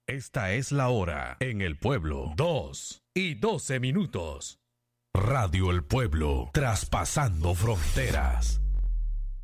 Esta es la hora en el pueblo. 2:12. Radio El Pueblo, traspasando fronteras.